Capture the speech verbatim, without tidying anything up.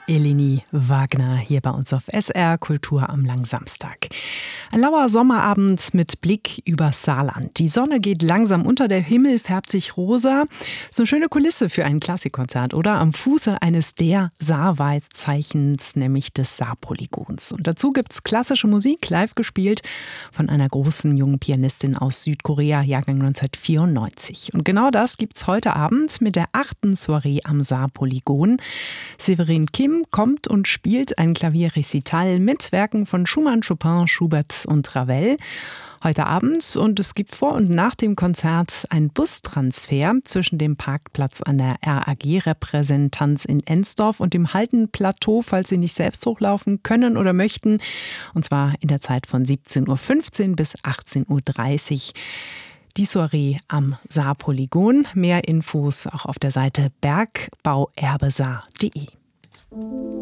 Eleni Wagner hier bei uns auf S R Kultur am Langsamstag. Ein lauer Sommerabend mit Blick übers Saarland. Die Sonne geht langsam unter, der Himmel färbt sich rosa. So eine schöne Kulisse für ein Klassikkonzert, oder? Am Fuße eines der Saarwald-Zeichens, nämlich des Saarpolygons. Und dazu gibt's klassische Musik, live gespielt von einer großen jungen Pianistin aus Südkorea, Jahrgang neunzehnhundertvierundneunzig. Und genau das gibt's heute Abend mit der achten Soiree am Saarpolygon. Severin Kim kommt und spielt ein Klavierrecital mit Werken von Schumann, Chopin, Schubert und Ravel heute Abend. Und es gibt vor und nach dem Konzert einen Bustransfer zwischen dem Parkplatz an der R A G-Repräsentanz in Ensdorf und dem Haltenplateau, falls Sie nicht selbst hochlaufen können oder möchten. Und zwar in der Zeit von siebzehn Uhr fünfzehn bis achtzehn Uhr dreißig. Die Soiree am Saarpolygon. Mehr Infos auch auf der Seite bergbauerbesaar punkt de.